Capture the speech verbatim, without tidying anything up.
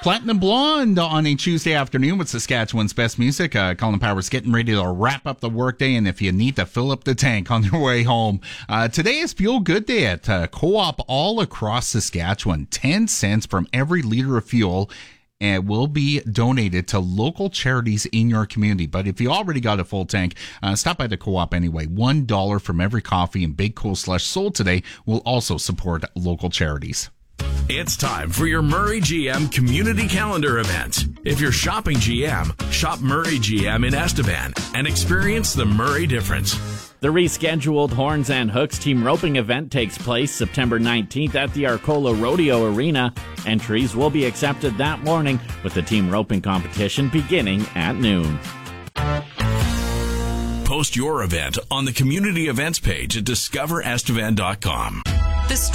Platinum Blonde on a Tuesday afternoon with Saskatchewan's best music. Uh, Colin Powers getting ready to wrap up the workday, and if you need to fill up the tank on your way home, uh, today is Fuel Good Day at uh, Co-op all across Saskatchewan. ten cents from every liter of fuel and will be donated to local charities in your community. But if you already got a full tank, uh, stop by the Co-op anyway. one dollar from every coffee and Big Cool Slush sold today will also support local charities. It's time for your Murray G M Community Calendar event. If you're shopping G M, shop Murray G M in Estevan and experience the Murray difference. The rescheduled Horns and Hooks team roping event takes place September nineteenth at the Arcola Rodeo Arena. Entries will be accepted that morning with the team roping competition beginning at noon. Post your event on the community events page at discover estevan dot com. The